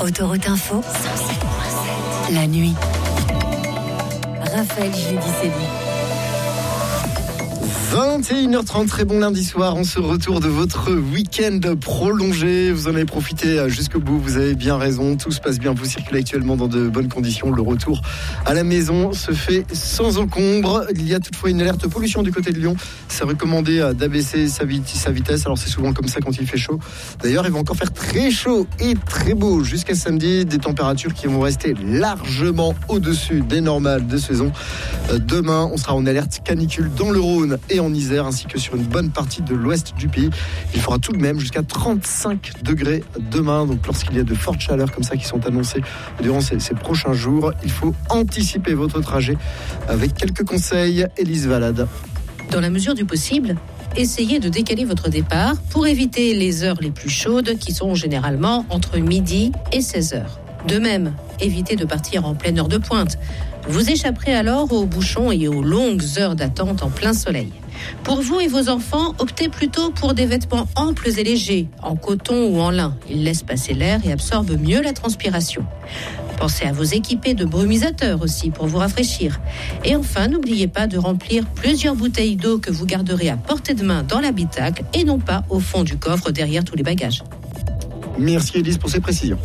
Autoroute Info, la nuit. Raphaël Giudicelli. 21h30, très bon lundi soir, on se retourne de votre week-end prolongé. Vous en avez profité jusqu'au bout, vous avez bien raison, tout se passe bien, vous circulez actuellement dans de bonnes conditions. Le retour à la maison se fait sans encombre. Il y a toutefois une alerte pollution du côté de Lyon. C'est recommandé d'abaisser sa vitesse, alors c'est souvent comme ça quand il fait chaud. D'ailleurs, il va encore faire très chaud et très beau jusqu'à samedi, des températures qui vont rester largement au-dessus des normales de saison. Demain, on sera en alerte canicule dans le Rhône et en Isère, ainsi que sur une bonne partie de l'ouest du pays. Il fera tout de même jusqu'à 35 degrés demain. Donc lorsqu'il y a de fortes chaleurs comme ça qui sont annoncées durant ces prochains jours, il faut anticiper votre trajet avec quelques conseils. Élise Valade. Dans la mesure du possible, essayez de décaler votre départ pour éviter les heures les plus chaudes qui sont généralement entre midi et 16h. De même, évitez de partir en pleine heure de pointe. Vous échapperez alors aux bouchons et aux longues heures d'attente en plein soleil. Pour vous et vos enfants, optez plutôt pour des vêtements amples et légers, en coton ou en lin. Ils laissent passer l'air et absorbent mieux la transpiration. Pensez à vous équiper de brumisateurs aussi pour vous rafraîchir. Et enfin, n'oubliez pas de remplir plusieurs bouteilles d'eau que vous garderez à portée de main dans l'habitacle et non pas au fond du coffre derrière tous les bagages. Merci Élise pour ces précisions.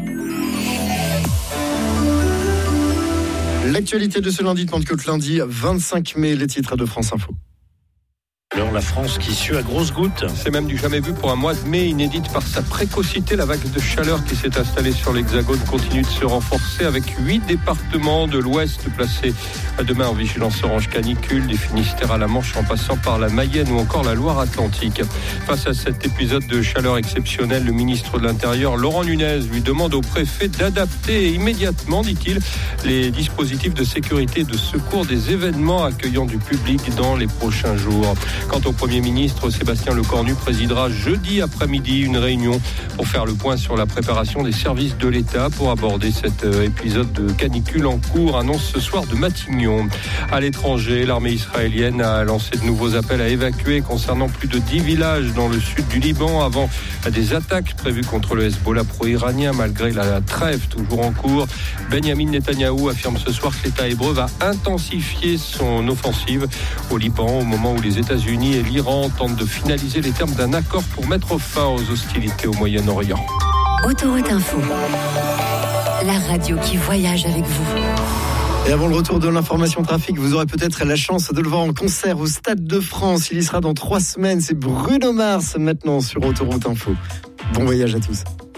L'actualité de ce lundi de Pentecôte, lundi 25 mai, les titres de France Info. Alors la France qui sue à grosses gouttes. C'est même du jamais vu pour un mois de mai, inédite par sa précocité. La vague de chaleur qui s'est installée sur l'Hexagone continue de se renforcer avec 8 départements de l'Ouest placés demain en vigilance orange canicule, des Finistères à la Manche en passant par la Mayenne ou encore la Loire-Atlantique. Face à cet épisode de chaleur exceptionnelle, le ministre de l'Intérieur, Laurent Nunez, lui demande au préfet d'adapter immédiatement, dit-il, les dispositifs de sécurité et de secours des événements accueillant du public dans les prochains jours. Quant au Premier ministre, Sébastien Lecornu présidera jeudi après-midi une réunion pour faire le point sur la préparation des services de l'État pour aborder cet épisode de canicule en cours, annonce ce soir de Matignon. À l'étranger, l'armée israélienne a lancé de nouveaux appels à évacuer concernant plus de 10 villages dans le sud du Liban avant des attaques prévues contre le Hezbollah pro-iranien malgré la trêve toujours en cours. Benyamin Netanyahou affirme ce soir que l'État hébreu va intensifier son offensive au Liban au moment où les États-Unis et l'Iran tentent de finaliser les termes d'un accord pour mettre fin aux hostilités au Moyen-Orient. Autoroute Info, la radio qui voyage avec vous. Et avant le retour de l'information trafic, vous aurez peut-être la chance de le voir en concert au Stade de France. Il y sera dans 3 semaines. C'est Bruno Mars maintenant sur Autoroute Info. Bon voyage à tous.